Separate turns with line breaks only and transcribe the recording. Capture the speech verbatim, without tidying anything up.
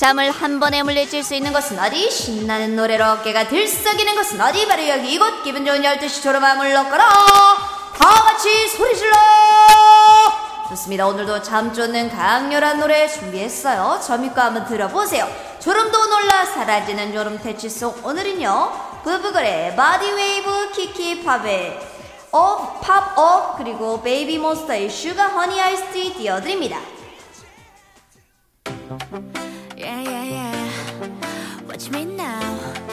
잠을 한 번에 물리칠 수 있는 것은 어디? 신나는 노래로 어깨가 들썩이는 것은 어디? 바로 여기 이곳. 기분 좋은 열두 시 졸음함을 넣거라. 다같이 소리 질러. 좋습니다. 오늘도 잠 쫓는 강렬한 노래 준비했어요. 저미과 한번 들어보세요. 졸음도 놀라 사라지는 졸음 퇴치송. 오늘은요 부부걸의 바디웨이브, 키키팝의 업, 팝업, 그리고 베이비몬스터의 슈가 허니 아이스티 띄워드립니다.
Yeah, yeah, yeah. Watch me now.